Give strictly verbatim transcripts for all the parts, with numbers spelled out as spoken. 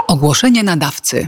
Ogłoszenie nadawcy.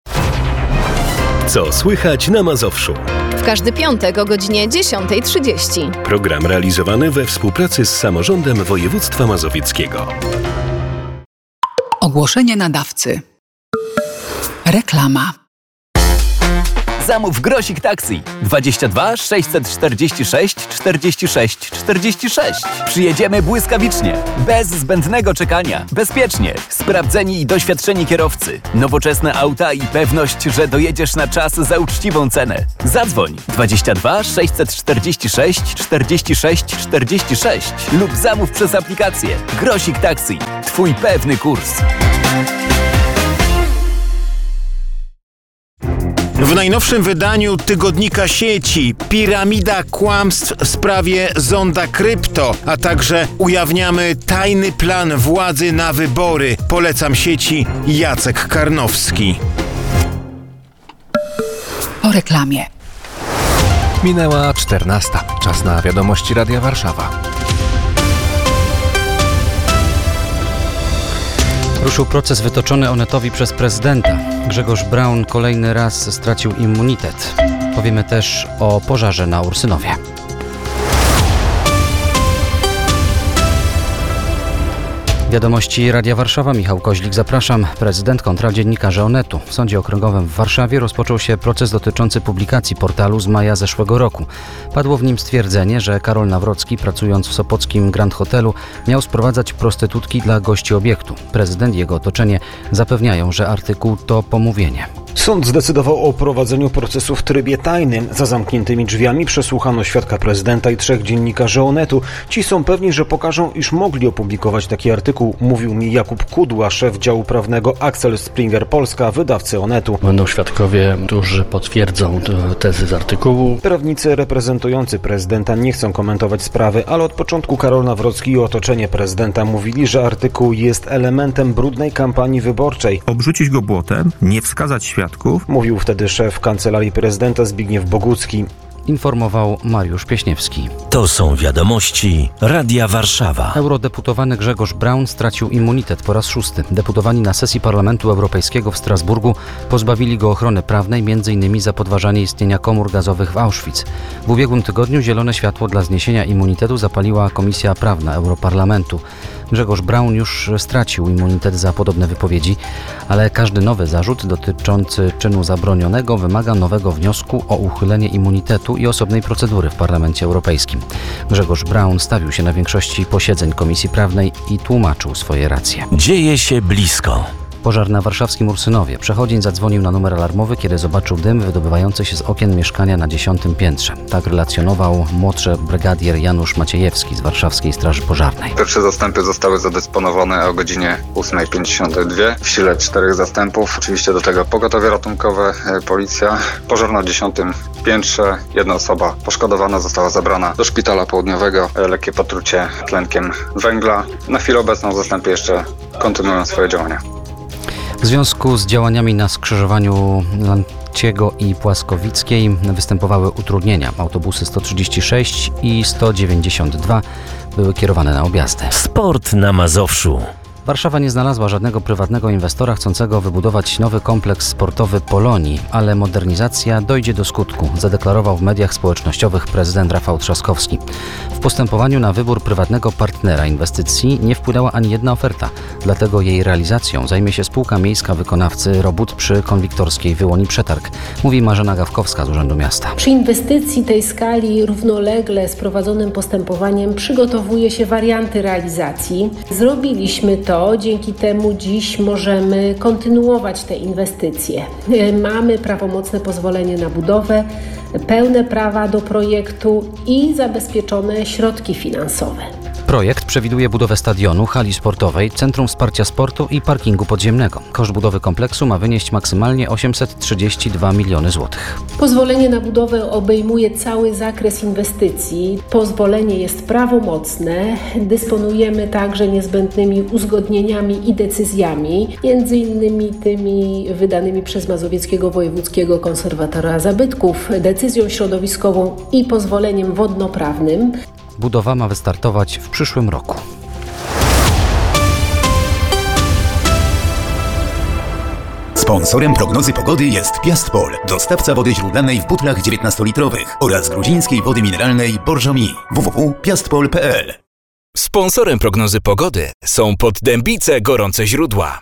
Co słychać na Mazowszu? W każdy piątek o godzinie dziesiąta trzydzieści. Program realizowany we współpracy z Samorządem Województwa Mazowieckiego. Ogłoszenie nadawcy. Reklama. Zamów Grosik Taxi dwadzieścia dwa sześćset czterdzieści sześć czterdzieści sześć czterdzieści sześć. Przyjedziemy błyskawicznie, bez zbędnego czekania, bezpiecznie, sprawdzeni i doświadczeni kierowcy, nowoczesne auta i pewność, że dojedziesz na czas za uczciwą cenę. Zadzwoń dwadzieścia dwa sześćset czterdzieści sześć czterdzieści sześć czterdzieści sześć lub zamów przez aplikację. Grosik Taxi. Twój pewny kurs. W najnowszym wydaniu tygodnika sieci Piramida kłamstw w sprawie zonda krypto, a także ujawniamy tajny plan władzy na wybory. Polecam sieci Jacek Karnowski. Po reklamie. Minęła czternasta. Czas na wiadomości Radia Warszawa. Ruszył proces wytoczony Onetowi przez prezydenta. Grzegorz Braun kolejny raz stracił immunitet. Powiemy też o pożarze na Ursynowie. Wiadomości Radia Warszawa. Michał Koźlik, zapraszam. Prezydent kontra dziennikarze Onetu. W Sądzie Okręgowym w Warszawie rozpoczął się proces dotyczący publikacji portalu z maja zeszłego roku. Padło w nim stwierdzenie, że Karol Nawrocki, pracując w sopockim Grand Hotelu, miał sprowadzać prostytutki dla gości obiektu. Prezydent i jego otoczenie zapewniają, że artykuł to pomówienie. Sąd zdecydował o prowadzeniu procesu w trybie tajnym. Za zamkniętymi drzwiami przesłuchano świadka prezydenta i trzech dziennikarzy Onetu. Ci są pewni, że pokażą, iż mogli opublikować taki artykuł, mówił mi Jakub Kudła, szef działu prawnego Axel Springer Polska, wydawcy Onetu. Będą świadkowie, którzy potwierdzą tezy z artykułu. Prawnicy reprezentujący prezydenta nie chcą komentować sprawy, ale od początku Karol Nawrocki i otoczenie prezydenta mówili, że artykuł jest elementem brudnej kampanii wyborczej. Obrzucić go błotem, nie wskazać świadków. Mówił wtedy szef Kancelarii Prezydenta Zbigniew Bogucki. Informował Mariusz Pieśniewski. To są wiadomości Radia Warszawa. Eurodeputowany Grzegorz Braun stracił immunitet po raz szósty. Deputowani na sesji Parlamentu Europejskiego w Strasburgu pozbawili go ochrony prawnej, między innymi za podważanie istnienia komór gazowych w Auschwitz. W ubiegłym tygodniu zielone światło dla zniesienia immunitetu zapaliła Komisja Prawna Europarlamentu. Grzegorz Braun już stracił immunitet za podobne wypowiedzi, ale każdy nowy zarzut dotyczący czynu zabronionego wymaga nowego wniosku o uchylenie immunitetu i osobnej procedury w Parlamencie Europejskim. Grzegorz Braun stawił się na większości posiedzeń Komisji Prawnej i tłumaczył swoje racje. Dzieje się blisko. Pożar na warszawskim Ursynowie. Przechodzień zadzwonił na numer alarmowy, kiedy zobaczył dym wydobywający się z okien mieszkania na dziesiątym piętrze. Tak relacjonował młodszy brygadier Janusz Maciejewski z Warszawskiej Straży Pożarnej. Pierwsze zastępy zostały zadysponowane o godzinie ósma pięćdziesiąt dwa. W sile czterech zastępów. Oczywiście do tego pogotowie ratunkowe, policja. Pożar na dziesiątym piętrze. Jedna osoba poszkodowana została zabrana do szpitala południowego. Lekkie potrucie tlenkiem węgla. Na chwilę obecną w zastępie jeszcze kontynuują swoje działania. W związku z działaniami na skrzyżowaniu Lanciego i Płaskowickiej występowały utrudnienia. Autobusy sto trzydzieści sześć i sto dziewięćdziesiąt dwa były kierowane na objazdy. Sport na Mazowszu. Warszawa nie znalazła żadnego prywatnego inwestora chcącego wybudować nowy kompleks sportowy Polonii, ale modernizacja dojdzie do skutku, zadeklarował w mediach społecznościowych prezydent Rafał Trzaskowski. W postępowaniu na wybór prywatnego partnera inwestycji nie wpłynęła ani jedna oferta, dlatego jej realizacją zajmie się spółka miejska wykonawcy robót przy konwiktorskiej Wyłoni Przetarg, mówi Marzena Gawkowska z Urzędu Miasta. Przy inwestycji tej skali równolegle z prowadzonym postępowaniem przygotowuje się warianty realizacji. Zrobiliśmy to. Dzięki temu dziś możemy kontynuować te inwestycje. Mamy prawomocne pozwolenie na budowę, pełne prawa do projektu i zabezpieczone środki finansowe. Projekt przewiduje budowę stadionu, hali sportowej, centrum wsparcia sportu i parkingu podziemnego. Koszt budowy kompleksu ma wynieść maksymalnie osiemset trzydzieści dwa miliony złotych. Pozwolenie na budowę obejmuje cały zakres inwestycji. Pozwolenie jest prawomocne. Dysponujemy także niezbędnymi uzgodnieniami i decyzjami, między innymi tymi wydanymi przez Mazowieckiego Wojewódzkiego Konserwatora Zabytków, decyzją środowiskową i pozwoleniem wodnoprawnym. Budowa ma wystartować w przyszłym roku. Sponsorem prognozy pogody jest Piastpol, dostawca wody źródlanej w butlach dziewiętnastolitrowych oraz gruzińskiej wody mineralnej Borżomi. w w w kropka piastpol kropka p l. Sponsorem prognozy pogody są Poddębice Gorące Źródła.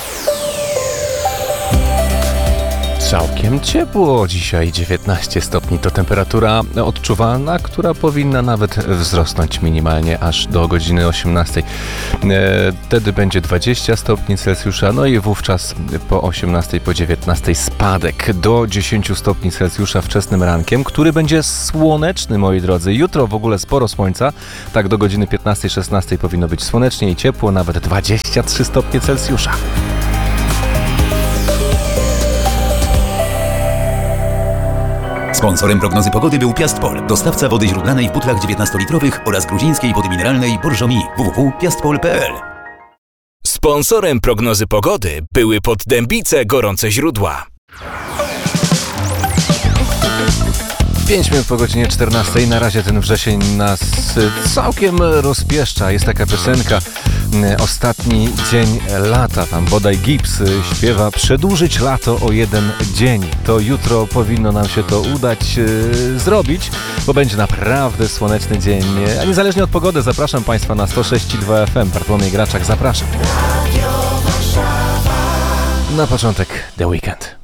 Całkiem ciepło dzisiaj, dziewiętnaście stopni to temperatura odczuwalna, która powinna nawet wzrosnąć minimalnie aż do godziny osiemnastej. Wtedy będzie dwadzieścia stopni Celsjusza, no i wówczas po osiemnastej, po dziewiętnastej spadek do dziesięć stopni Celsjusza wczesnym rankiem, który będzie słoneczny, moi drodzy. Jutro w ogóle sporo słońca, tak do godziny piętnastej, szesnastej powinno być słonecznie i ciepło, nawet dwadzieścia trzy stopnie Celsjusza. Sponsorem prognozy pogody był Piastpol, dostawca wody źródlanej w butlach dziewiętnastolitrowych oraz gruzińskiej wody mineralnej Borżomi. w w w kropka piastpol kropka p l. Sponsorem prognozy pogody były Poddębice Gorące Źródła. pięć minut po godzinie czternastej. Na razie ten wrzesień nas całkiem rozpieszcza. Jest taka piosenka Ostatni dzień lata. Tam bodaj Gibbs śpiewa przedłużyć lato o jeden dzień. To jutro powinno nam się to udać e, zrobić, bo będzie naprawdę słoneczny dzień. A niezależnie od pogody zapraszam Państwa na sto sześć i dwa F M. Bartłomiej Graczak, zapraszam. Na początek The Weekend.